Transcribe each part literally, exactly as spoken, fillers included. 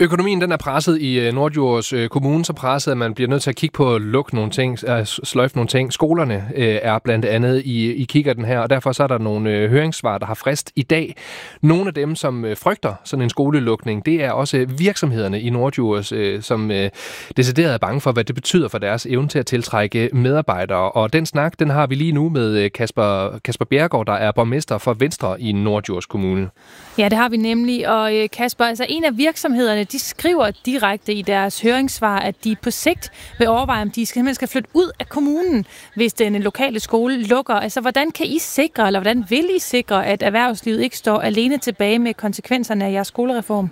Økonomien den er presset i Norddjurs Kommune, så presset, at man bliver nødt til at kigge på at lukke nogle ting, sløjfe nogle ting. Skolerne er blandt andet i, i kigger her, og derfor så er der nogle høringssvar, der har frist i dag. Nogle af dem, som frygter sådan en skolelukning, det er også virksomhederne i Norddjurs, som decideret er bange for, hvad det betyder for deres evne til at tiltrække medarbejdere. Og den snak, den har vi lige nu med Kasper, Kasper Bjerregaard, der er borgmester for Venstre i Norddjurs Kommune. Ja, det har vi nemlig. Og Kasper, altså en af virksomhederne, de skriver direkte i deres høringssvar, at de på sigt vil overveje, om de simpelthen skal flytte ud af kommunen, hvis den lokale skole lukker. Altså, hvordan kan I sikre, eller hvordan vil I sikre, at erhvervslivet ikke står alene tilbage med konsekvenserne af jeres skolereform?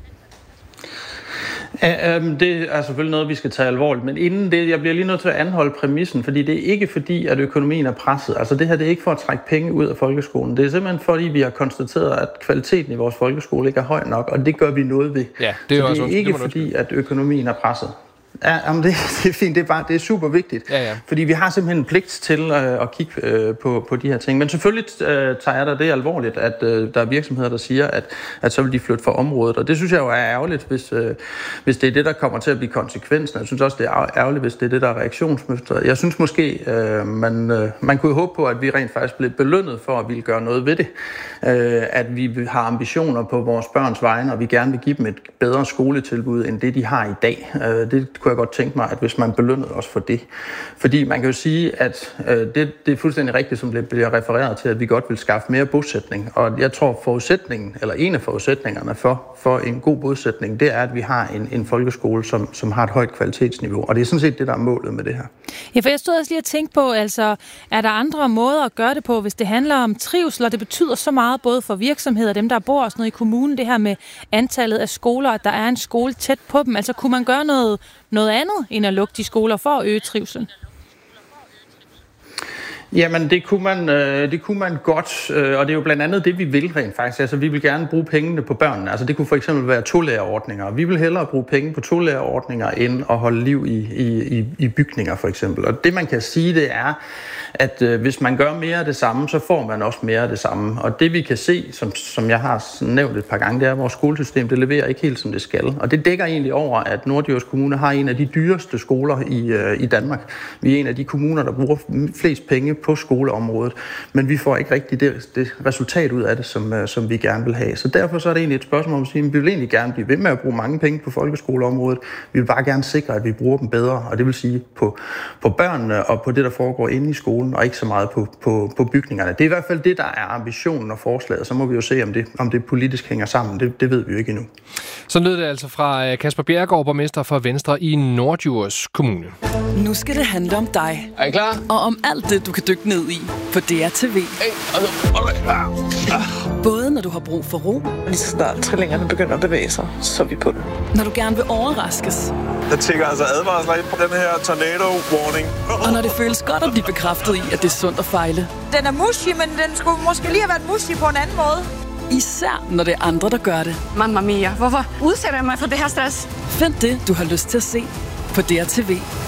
Ja, det er selvfølgelig noget, vi skal tage alvorligt, men inden det, jeg bliver lige nødt til at anholde præmissen, fordi det er ikke fordi, at økonomien er presset. Altså det her, det er ikke for at trække penge ud af folkeskolen. Det er simpelthen fordi, vi har konstateret, at kvaliteten i vores folkeskole ikke er høj nok, og det gør vi noget ved. Ja, det er, Så også det er ikke fordi, at økonomien er presset. Ja, jamen det, det er fint. Det er, bare, det er super vigtigt. Ja, ja. Fordi vi har simpelthen en pligt til øh, at kigge øh, på, på de her ting. Men selvfølgelig øh, tager jeg da det alvorligt, at øh, der er virksomheder, der siger, at, at så vil de flytte fra området. Og det synes jeg jo er ærgerligt, hvis, øh, hvis det er det, der kommer til at blive konsekvensen. Jeg synes også, det er ærgerligt, hvis det er det, der er reaktionsmønstret. Jeg synes måske, øh, man, øh, man kunne håbe på, at vi rent faktisk blev belønnet for at ville gøre noget ved det. Øh, at vi har ambitioner på vores børns vegne, og vi gerne vil give dem et bedre skoletilbud, end det, de har i dag. Øh, det kunne jeg godt tænke mig, at hvis man belønnede os for det. Fordi man kan jo sige, at øh, det, det er fuldstændig rigtigt, som det bliver refereret til, at vi godt vil skaffe mere bosætning. Og jeg tror, forudsætningen, eller en af forudsætningerne for, for en god bosætning, det er, at vi har en, en folkeskole, som, som har et højt kvalitetsniveau. Og det er sådan set det, der er målet med det her. Ja, for jeg stod også lige og tænkte på, altså, er der andre måder at gøre det på, hvis det handler om trivsel, og det betyder så meget både for virksomheder, dem der bor og sådan noget i kommunen, det her med antallet af skoler, at der er en skole tæt på dem. Altså, kunne man gøre noget, noget andet, end at lukke de skoler for at øge trivsel? Jamen, det kunne man, øh, det kunne man godt, øh, og det er jo blandt andet det, vi vil rent faktisk. Altså, vi vil gerne bruge pengene på børnene. Altså, det kunne for eksempel være tolærerordninger. Vi vil hellere bruge penge på tolærerordninger, end at holde liv i, i, i bygninger, for eksempel. Og det, man kan sige, det er, at øh, hvis man gør mere af det samme, så får man også mere af det samme. Og det, vi kan se, som, som jeg har nævnt et par gange, det er, at vores skolesystem, det leverer ikke helt, som det skal. Og det dækker egentlig over, at Norddjurs Kommune har en af de dyreste skoler i, øh, i Danmark. Vi er en af de kommuner, der bruger flest penge på skoleområdet, men vi får ikke rigtig det, det resultat ud af det, som, som vi gerne vil have. Så derfor så er det egentlig et spørgsmål om at sige, at vi vil egentlig gerne blive ved med at bruge mange penge på folkeskoleområdet. Vi vil bare gerne sikre, at vi bruger dem bedre, og det vil sige på, på børnene og på det, der foregår inde i skolen, og ikke så meget på, på, på bygningerne. Det er i hvert fald det, der er ambitionen og forslaget. Så må vi jo se, om det, om det politisk hænger sammen. Det, det ved vi jo ikke endnu. Så lød det altså fra Kasper Bjerregaard, borgmester for Venstre i Norddjurs Kommune. Nu skal det handle om dig. Er I klar? Og om alt det, du kan dykke ned i på D R T V. Hey, okay, okay. Både når du har brug for ro, lige så snart trillingerne begynder at bevæge sig, så er vi på det. Når du gerne vil overraskes. Jeg tænker altså advarsler ind på den her tornado warning. Og når det føles godt at blive bekræftet i, at det er sundt at fejle. Den er mushy, men den skulle måske lige have været mushy på en anden måde. Især når det er andre, der gør det. Mamma mia, hvorfor udsætter jeg mig for det her stress? Find det, du har lyst til at se på D R T V.